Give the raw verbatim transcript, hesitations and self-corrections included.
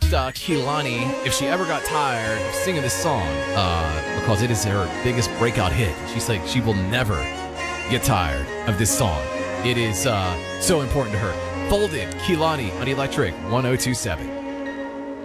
uh, Kehlani if she ever got tired of singing this song uh, because it is her biggest breakout hit. She's like, she will never get tired of this song. It is uh, so important to her. Folded, Kehlani on Electric one oh two seven.